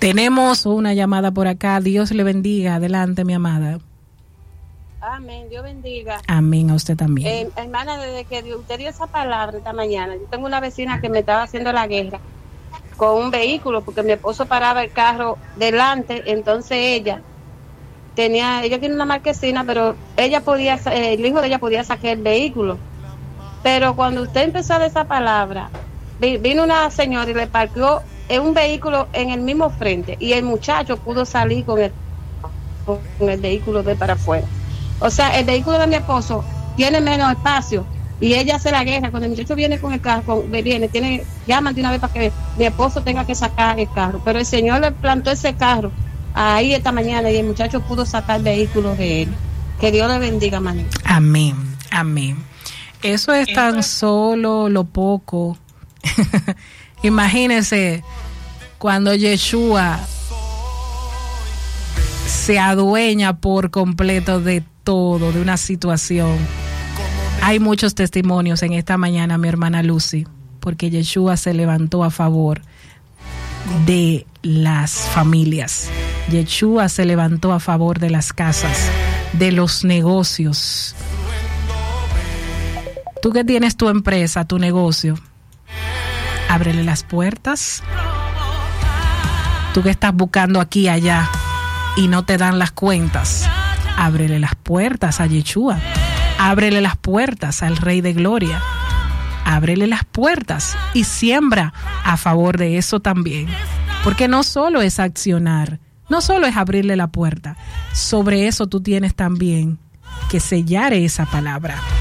Tenemos una llamada por acá. Dios le bendiga. Adelante, mi amada. Amén, Dios bendiga. Amén, a usted también. Hermana, desde que usted dio esa palabra esta mañana, yo tengo una vecina que me estaba haciendo la guerra con un vehículo, porque mi esposo paraba el carro delante, entonces ella tiene una marquesina, pero el hijo de ella podía sacar el vehículo. Pero cuando usted empezó a dar esa palabra, vino una señora y le parqueó un vehículo en el mismo frente, y el muchacho pudo salir con el vehículo de para afuera. O sea, el vehículo de mi esposo tiene menos espacio y ella hace la guerra. Cuando el muchacho viene con el carro, llaman de una vez para que mi esposo tenga que sacar el carro. Pero el Señor le plantó ese carro ahí esta mañana y el muchacho pudo sacar el vehículo de él. Que Dios le bendiga, manito. Amén, amén. Eso es tan solo lo poco. Imagínense cuando Yeshua se adueña por completo de todo, de una situación. Hay muchos testimonios en esta mañana, mi hermana Lucy, porque Yeshua se levantó a favor de las familias. Yeshua se levantó a favor de las casas, de los negocios. Tú que tienes tu empresa, tu negocio, ábrele las puertas. Tú que estás buscando aquí y allá y no te dan las cuentas, ábrele las puertas a Yeshua. Ábrele las puertas al Rey de Gloria. Ábrele las puertas y siembra a favor de eso también. Porque no solo es accionar, no solo es abrirle la puerta. Sobre eso tú tienes también que sellar esa palabra.